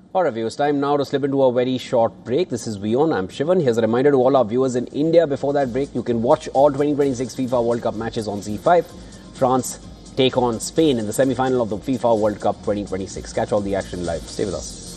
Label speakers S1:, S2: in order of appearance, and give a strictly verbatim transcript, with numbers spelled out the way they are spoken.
S1: Alright viewers, time now to slip into a very short break. This is WION, I'm Shivan. Here's a reminder to all our viewers in India before that break. You can watch all twenty twenty-six FIFA World Cup matches on Z five. France take on Spain in the semi-final of the FIFA World Cup twenty twenty-six. Catch all the action live. Stay with us.